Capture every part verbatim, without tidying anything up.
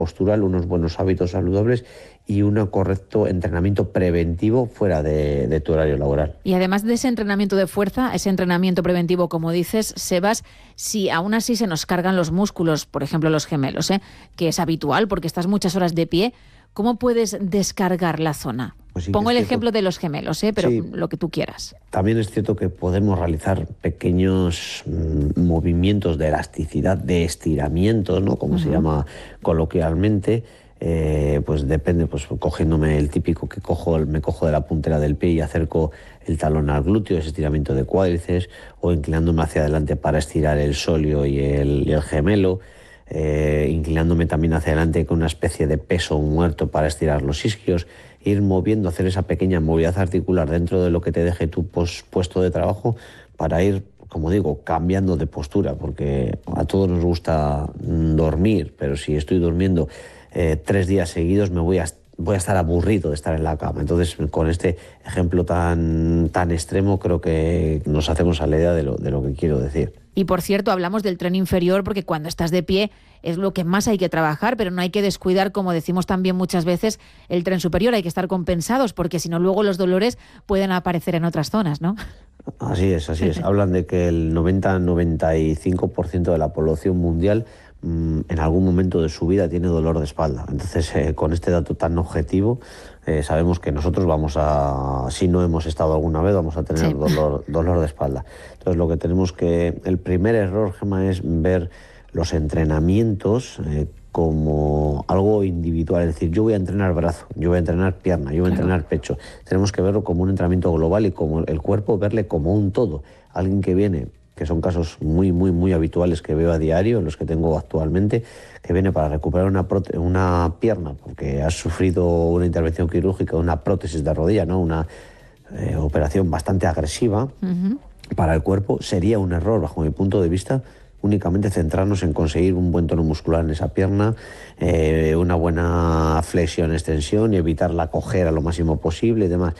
postural, unos buenos hábitos saludables y un correcto entrenamiento preventivo fuera de, de tu horario laboral. Y además de ese entrenamiento de fuerza, ese entrenamiento preventivo, como dices, Sebas, si aún así se nos cargan los músculos, por ejemplo los gemelos, ¿eh? que es habitual porque estás muchas horas de pie, ¿cómo puedes descargar la zona? Pues sí, Pongo el cierto. ejemplo de los gemelos, ¿eh? pero sí, lo que tú quieras. También es cierto que podemos realizar pequeños mmm, movimientos de elasticidad, de estiramiento, ¿no? Como uh-huh. se llama coloquialmente. Eh, pues depende, pues cogiéndome el típico que cojo, me cojo de la puntera del pie y acerco el talón al glúteo, ese estiramiento de cuádriceps, o inclinándome hacia adelante para estirar el sóleo y el, y el gemelo, eh, inclinándome también hacia adelante con una especie de peso muerto para estirar los isquios, ir moviendo, hacer esa pequeña movilidad articular dentro de lo que te deje tu pos, puesto de trabajo para ir, como digo, cambiando de postura, porque a todos nos gusta dormir, pero si estoy durmiendo eh, tres días seguidos me voy a, voy a estar aburrido de estar en la cama. Entonces, con este ejemplo tan, tan extremo, creo que nos hacemos a la idea de lo, de lo que quiero decir. Y por cierto, hablamos del tren inferior porque cuando estás de pie es lo que más hay que trabajar, pero no hay que descuidar, como decimos también muchas veces, el tren superior. Hay que estar compensados porque si no luego los dolores pueden aparecer en otras zonas, ¿no? Así es, así es. Hablan de que el noventa a noventa y cinco por ciento de la población mundial mmm, en algún momento de su vida tiene dolor de espalda. Entonces, eh, con este dato tan objetivo, eh, sabemos que nosotros vamos a, si no hemos estado alguna vez, vamos a tener sí. dolor, dolor de espalda. Entonces, lo que tenemos que, el primer error, Gemma, es ver los entrenamientos eh, como algo individual, es decir, yo voy a entrenar brazo, yo voy a entrenar pierna, yo voy a claro. entrenar pecho. Tenemos que verlo como un entrenamiento global y como el cuerpo verle como un todo. Alguien que viene, que son casos muy, muy, muy habituales que veo a diario, los que tengo actualmente, que viene para recuperar una, prote- una pierna porque ha sufrido una intervención quirúrgica, una prótesis de rodilla, ¿no? Una eh, operación bastante agresiva uh-huh. para el cuerpo, sería un error, bajo mi punto de vista, únicamente centrarnos en conseguir un buen tono muscular en esa pierna, eh, una buena flexión, extensión y evitar la cojera lo máximo posible y demás.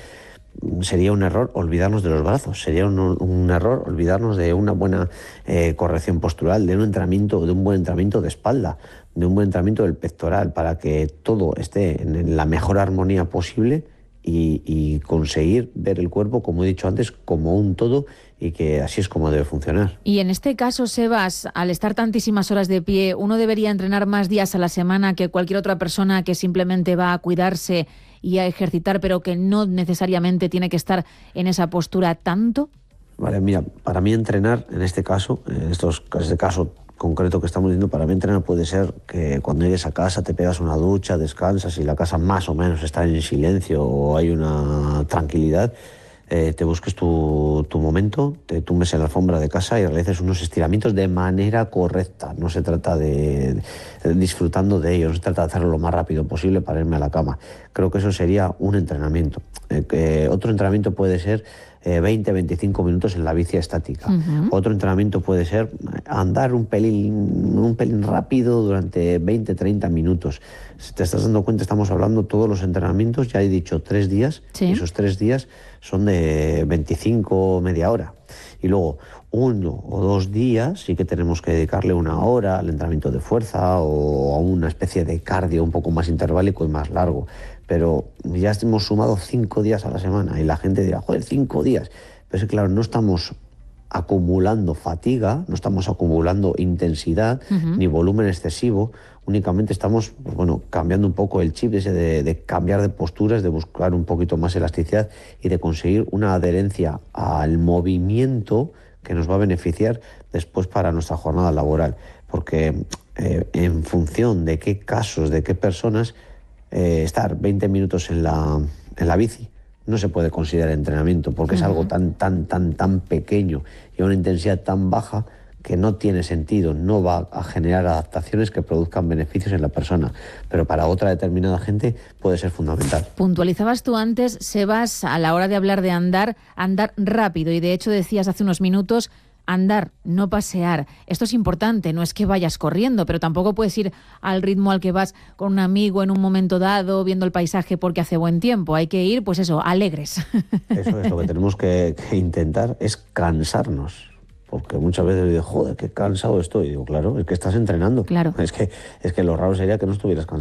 Sería un error olvidarnos de los brazos, sería un, un error olvidarnos de una buena eh, corrección postural, de un entrenamiento, de un buen entrenamiento de espalda, de un buen entrenamiento del pectoral, para que todo esté en la mejor armonía posible y, y conseguir ver el cuerpo, como he dicho antes, como un todo, y que así es como debe funcionar. Y en este caso, Sebas, al estar tantísimas horas de pie, ¿uno debería entrenar más días a la semana que cualquier otra persona que simplemente va a cuidarse y a ejercitar, pero que no necesariamente tiene que estar en esa postura tanto? Vale, mira, para mí entrenar, en este caso, en estos, este caso concreto que estamos viendo, para mí entrenar puede ser que cuando llegues a casa te pegas una ducha, descansas y la casa más o menos está en silencio o hay una tranquilidad, eh, te busques tu, tu momento, te tumbes en la alfombra de casa y realices unos estiramientos de manera correcta. No se trata de, de disfrutando de ellos, no se trata de hacerlo lo más rápido posible para irme a la cama. Creo que eso sería un entrenamiento. Eh, eh, otro entrenamiento puede ser eh, veinte a veinticinco minutos en la bici estática. Uh-huh. Otro entrenamiento puede ser andar un pelín, un pelín rápido durante veinte a treinta minutos. Si te estás dando cuenta, estamos hablando todos los entrenamientos, ya he dicho tres días, ¿sí? Y esos tres días son de veinticinco, media hora. Y luego uno o dos días sí que tenemos que dedicarle una hora al entrenamiento de fuerza o a una especie de cardio un poco más interválico y más largo. Pero ya hemos sumado cinco días a la semana y la gente dirá, joder, cinco días. Pero es que, claro, no estamos acumulando fatiga, no estamos acumulando intensidad uh-huh. ni volumen excesivo, únicamente estamos, pues bueno, cambiando un poco el chip ese de, de cambiar de posturas, de buscar un poquito más elasticidad y de conseguir una adherencia al movimiento que nos va a beneficiar después para nuestra jornada laboral. Porque eh, en función de qué casos, de qué personas, eh, estar veinte minutos en la, en la bici no se puede considerar entrenamiento, porque uh-huh. es algo tan, tan, tan, tan pequeño y a una intensidad tan baja que no tiene sentido, no va a generar adaptaciones que produzcan beneficios en la persona, pero para otra determinada gente puede ser fundamental. Puntualizabas tú antes, Sebas, a la hora de hablar de andar, andar rápido, y de hecho decías hace unos minutos, andar, no pasear. Esto es importante, no es que vayas corriendo, pero tampoco puedes ir al ritmo al que vas con un amigo en un momento dado, viendo el paisaje porque hace buen tiempo. Hay que ir, pues eso, alegres. Eso es lo que tenemos que, que intentar, es cansarnos. porque muchas veces digo, joder, qué cansado estoy. Y digo, claro, es que estás entrenando. Claro. Es que, es que lo raro sería que no estuvieras cansado.